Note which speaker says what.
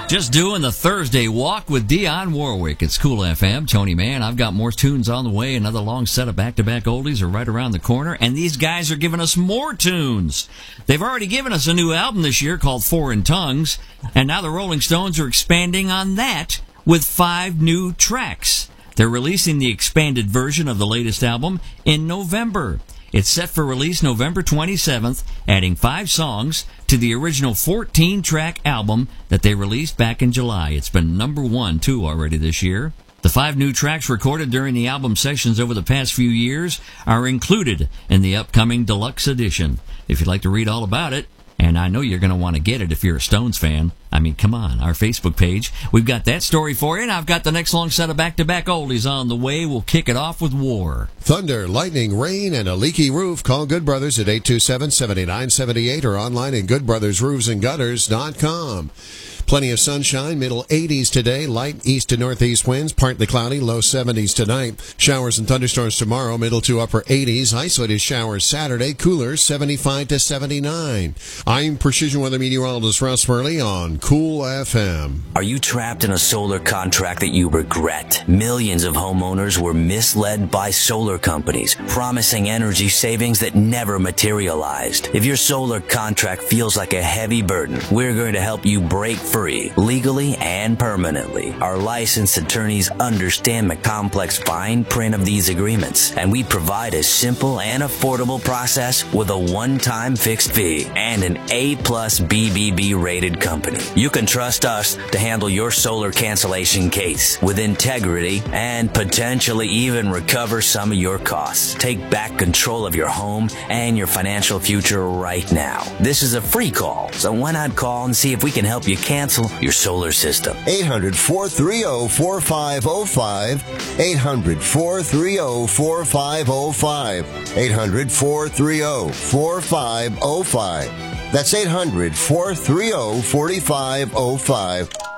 Speaker 1: Just doing the Thursday walk with Dionne Warwick. It's Cool FM. Tony Mann. I've got more tunes on the way. Another long set of back-to-back oldies are right around the corner. And these guys are giving us more tunes. They've already given us a new album this year called Foreign Tongues. And now the Rolling Stones are expanding on that with 5 new tracks. They're releasing the expanded version of the latest album in November. It's set for release November 27th, adding 5 songs to the original 14-track album that they released back in July. It's been number 1, too, already this year. The 5 new tracks recorded during the album sessions over the past few years are included in the upcoming deluxe edition. If you'd like to read all about it, and I know you're going to want to get it if you're a Stones fan. I mean, come on, our Facebook page. We've got that story for you, and I've got the next long set of back-to-back oldies on the way. We'll kick it off with War.
Speaker 2: Thunder, lightning, rain, and a leaky roof. Call Good Brothers at 827-7978 or online at goodbrothersroofsandgutters.com. Plenty of sunshine, middle 80s today, light east to northeast winds, partly cloudy, low 70s tonight. Showers and thunderstorms tomorrow, middle to upper 80s. Isolated showers Saturday, cooler 75 to 79. I'm Precision Weather Meteorologist Russ Burley on Cool FM.
Speaker 3: Are you trapped in a solar contract that you regret? Millions of homeowners were misled by solar companies, promising energy savings that never materialized. If your solar contract feels like a heavy burden, we're going to help you break free, legally and permanently. Our licensed attorneys understand the complex fine print of these agreements, and we provide a simple and affordable process with a one-time fixed fee and an A+ BBB rated company. You can trust us to handle your solar cancellation case with integrity and potentially even recover some of your costs. Take back control of your home and your financial future right now. This is a free call, so why not call and see if we can help you cancel your solar system.
Speaker 4: 800-430-4505. 800-430-4505. 800-430-4505. That's 800-430-4505.